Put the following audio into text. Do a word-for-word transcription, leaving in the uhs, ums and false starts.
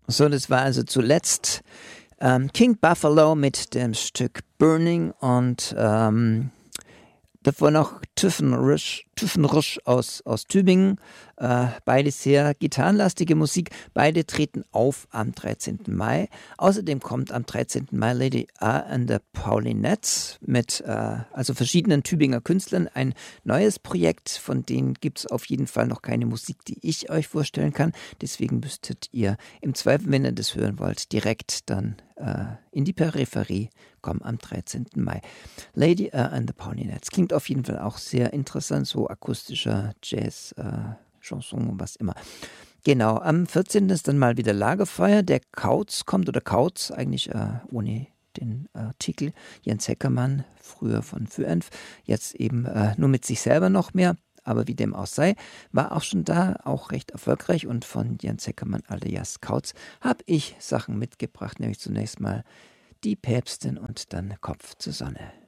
So, das war also zuletzt ähm, King Buffalo mit dem Stück Burning und ähm, davor noch Tüffenrisch, Tüffenrisch aus, aus Tübingen. Äh, beide sehr gitarrenlastige Musik. Beide treten auf am dreizehnten Mai. Außerdem kommt am dreizehnten Mai Lady A and the Paulinettes mit äh, also verschiedenen Tübinger Künstlern ein neues Projekt. Von denen gibt es auf jeden Fall noch keine Musik, die ich euch vorstellen kann. Deswegen müsstet ihr im Zweifel, wenn ihr das hören wollt, direkt dann äh, in die Peripherie kommen am dreizehnten Mai. Lady A and the Paulinettes. Klingt auf jeden Fall auch sehr interessant, so akustischer Jazz, äh, Chanson und was immer. Genau, am vierzehnten ist dann mal wieder Lagerfeuer. Der Kautz kommt, oder Kautz, eigentlich äh, ohne den Artikel. Jens Heckermann, früher von Für'Enf, jetzt eben äh, nur mit sich selber noch mehr. Aber wie dem auch sei, war auch schon da, auch recht erfolgreich. Und von Jens Heckermann alias Kautz habe ich Sachen mitgebracht, nämlich zunächst mal Die Päpstin und dann Kopf zur Sonne.